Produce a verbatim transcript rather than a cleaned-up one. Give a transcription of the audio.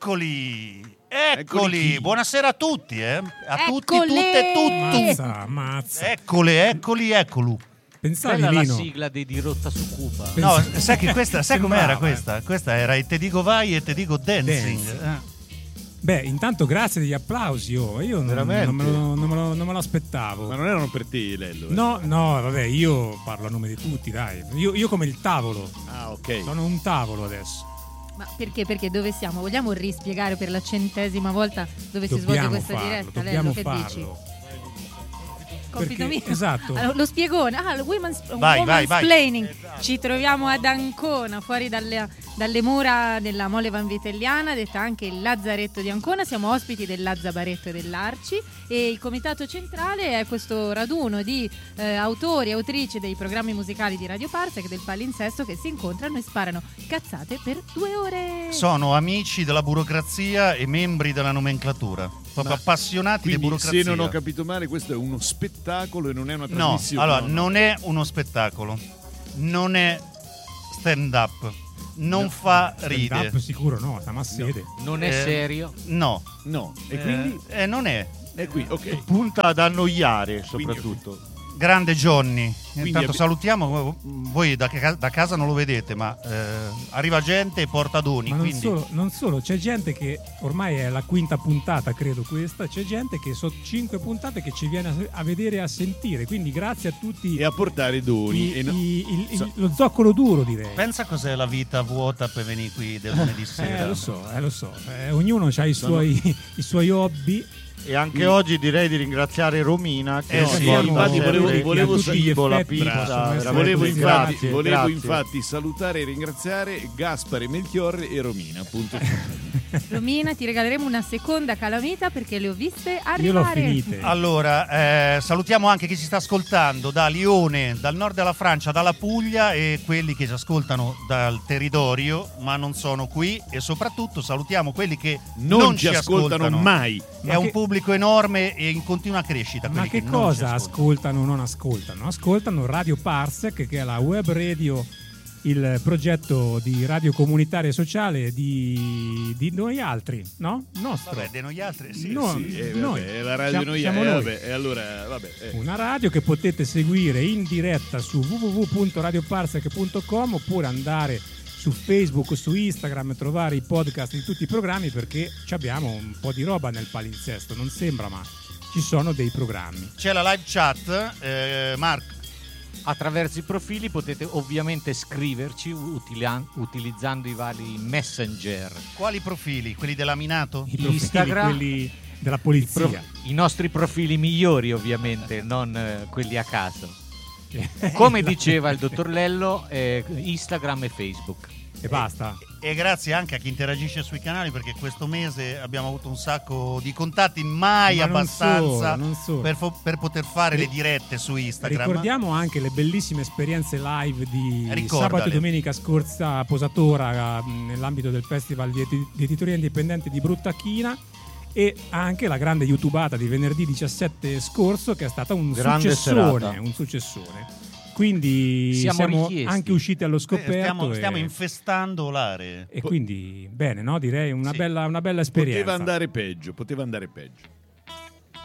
Eccoli, eccoli, eccoli buonasera a tutti, eh? A Eccole. tutti, tutte e tutti. Mazza, mazza. Eccole, eccoli, eccolo. Pensavi Quella è la Lino? sigla dei Dirotta su Cuba. No, sai che questa, sai com'era Sembrava, questa? Questa era il Te dico vai e Te dico dancing. Dance. Eh. Beh, intanto grazie degli applausi, oh. Io non, non, me lo, non, me lo, non me lo aspettavo. Ma non erano per te, Lello? Eh? No, no, vabbè, io parlo a nome di tutti, dai. Io, io come il tavolo. Ah, ok. Sono un tavolo adesso. Ma perché? Perché dove siamo? Vogliamo rispiegare per la centesima volta dove Dobbiamo si svolge questa farlo, diretta? dobbiamo Lello, che farlo. dici? Compito Perché- mio. esatto. Allora, lo spiegone, ah, lo women's, Vai, woman's vai, vai. planning. Ci troviamo ad Ancona, fuori dalle, dalle mura della Mole Vanvitelliana, detta anche il Lazzaretto di Ancona. Siamo ospiti del Lazzabaretto e dell'Arci e il comitato centrale è questo raduno di eh, autori e autrici dei programmi musicali di Radio Parsec del Palinsesto che si incontrano e sparano cazzate per due ore. Sono amici della burocrazia e membri della nomenclatura, proprio Ma appassionati di Quindi, burocrazia. se non ho capito male, questo è uno spettacolo e non è una No, trasmissione. allora no, no. non è uno spettacolo, non è stand up, non No. fa Stand ride. up sicuro no, stiamo a sede. Non è Eh, serio. No, No, e Eh, quindi eh, non è. è qui, ok. Punta ad annoiare Quindi- soprattutto. Grande Johnny. Quindi Intanto abbi- salutiamo, voi da, ca- da casa non lo vedete, ma eh, arriva gente e porta doni. Ma non quindi solo, non solo, c'è gente che ormai è la quinta puntata, credo questa, c'è gente che sono cinque puntate che ci viene a, a vedere e a sentire, quindi grazie a tutti E a portare doni. i- e no- i- il- il- so- lo zoccolo duro, direi. pensa cos'è la vita vuota per venire qui del lunedì sera. Eh, lo so, eh, lo so. Eh, ognuno ha i Sono- suoi, i suoi hobby. E anche Sì. oggi direi di ringraziare Romina che Eh ci sì, porta infatti volevo- sempre volevo- il cibo, la tutti gli effetti pizza, possono essere veramente Volevo, infatti, grazie, volevo grazie. infatti salutare e ringraziare Gaspare, Melchiorre e Romina, appunto. Romina, ti regaleremo una seconda calamita perché le ho viste Io l'ho arrivare. finite. Allora, eh, salutiamo anche chi si sta ascoltando da Lione, dal nord della Francia, dalla Puglia e quelli che ci ascoltano dal territorio ma non sono qui, e soprattutto salutiamo quelli che Non, non, ci ascoltano, mai. È Ma un che- pubblico enorme e in continua crescita. Ma quelli che non ci cosa ascoltano. ascoltano o non ascoltano? Ascoltano Radio Parsec, che è la web radio, il progetto di radio comunitaria e sociale di, di noi altri, no? Nostro. Vabbè, di noi altri, sì. No, Sì, eh, noi. vabbè, è la radio Siamo- noi, siamo eh, noi. vabbè, e allora vabbè. eh. Una radio che potete seguire in diretta su w w w punto radio parsec punto com oppure andare su Facebook o su Instagram e trovare i podcast di tutti i programmi, perché ci abbiamo un po' di roba nel palinsesto, non sembra, ma ci sono dei programmi. C'è la live chat, eh, Marco. Attraverso i profili potete ovviamente scriverci utila- utilizzando i vari messenger. Quali profili? Quelli dell'aminato? I profili, Instagram, quelli della polizia. Pro- I nostri profili migliori ovviamente, non eh, quelli a caso. Come diceva il dottor Lello, eh, Instagram e Facebook. E basta. E grazie anche a chi interagisce sui canali, perché questo mese abbiamo avuto un sacco di contatti, mai Ma non abbastanza solo, non solo. per, fo- per poter fare Ri- le dirette su Instagram. Ricordiamo anche le bellissime esperienze live di Ricordale. sabato e domenica scorsa a Posatora, mh, nell'ambito del Festival di, edi- di Editoria Indipendente di Bruttachina, e anche la grande YouTubata di venerdì diciassette scorso, che è stata un Grande successone, serata. un successone. Quindi Siamo siamo richiesti. anche usciti allo Eh, scoperto stiamo, e, stiamo infestando l'area. e quindi bene, no? Direi una, Sì. bella, una bella esperienza. Poteva andare peggio, poteva andare peggio.